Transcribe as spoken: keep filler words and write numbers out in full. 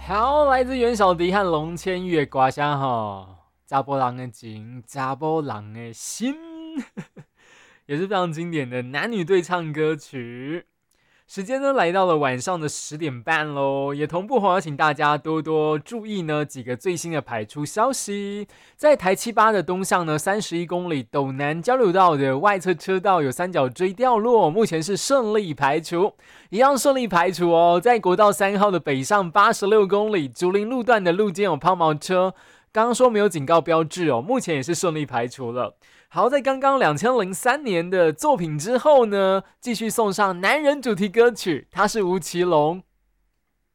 好，来自袁小迪和龙千月刮香哈，查波郎的情，查波郎的心，也是非常经典的男女对唱歌曲。时间呢来到了晚上的十点半喽，也同步邀请大家多多注意呢几个最新的排出消息。在台七八的东向呢，三十一公里斗南交流道的外侧车道有三角锥掉落，目前是顺利排除，一样顺利排除哦。在国道三号的北上八十六公里竹林路段的路肩有抛锚车，刚刚说没有警告标志哦，目前也是顺利排除了。好，在刚刚两千零三年的作品之后呢，继续送上男人主题歌曲，他是吴奇隆，